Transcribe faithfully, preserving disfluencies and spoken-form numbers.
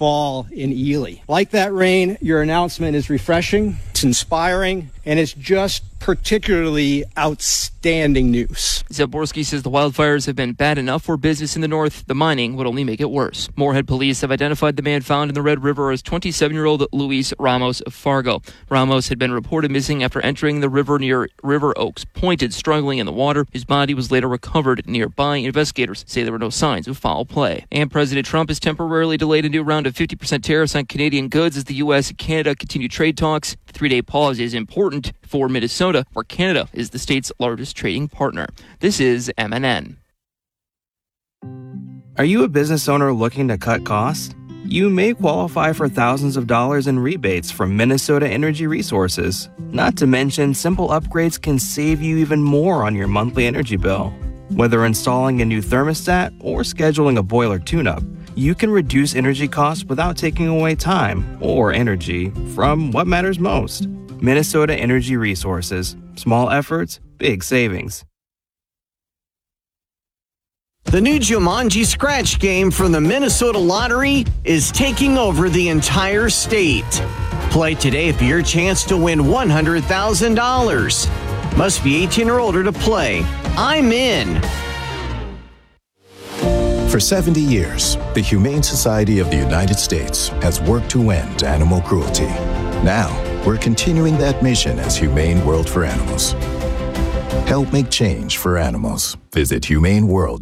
fall in Ely. Like that rain, your announcement is refreshing, it's inspiring, and it's just particularly outstanding news. Zaborski says the wildfires have been bad enough for business in the north. The mining would only make it worse. Moorhead police have identified the man found in the Red River as twenty-seven-year-old Luis Ramos of Fargo. Ramos had been reported missing after entering the river near River Oaks Pointed, struggling in the water. His body was later recovered nearby. Investigators say there were no signs of foul play. And President Trump has temporarily delayed a new round of fifty percent tariffs on Canadian goods as the U S and Canada continue trade talks. The three-day pause is important for Minnesota, where Canada is the state's largest trading partner. This is M N N. Are you a business owner looking to cut costs? You may qualify for thousands of dollars in rebates from Minnesota Energy Resources. Not to mention, simple upgrades can save you even more on your monthly energy bill. Whether installing a new thermostat or scheduling a boiler tune-up, you can reduce energy costs without taking away time or energy from what matters most. Minnesota Energy Resources. Small efforts, big savings. The new Jumanji Scratch game from the Minnesota Lottery is taking over the entire state. Play today for your chance to win one hundred thousand dollars. Must be eighteen or older to play. I'm in. For seventy years, the Humane Society of the United States has worked to end animal cruelty. Now, we're continuing that mission as Humane World for Animals. Help make change for animals. Visit humane world